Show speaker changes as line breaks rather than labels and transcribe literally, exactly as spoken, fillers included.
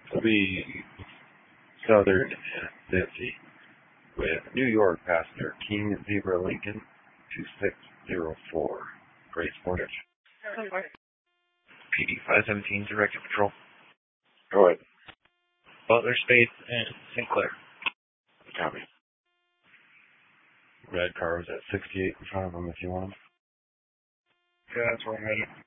It'll be Southern and fifty with New York passenger King Zebra Lincoln two six zero four. Grace Mortgage.
P D five seventeen Directed Patrol.
Go ahead.
Butler Space and Sinclair.
Copy. Red car was at sixty-eight in front of them if you want them.
Yeah, that's where I'm headed.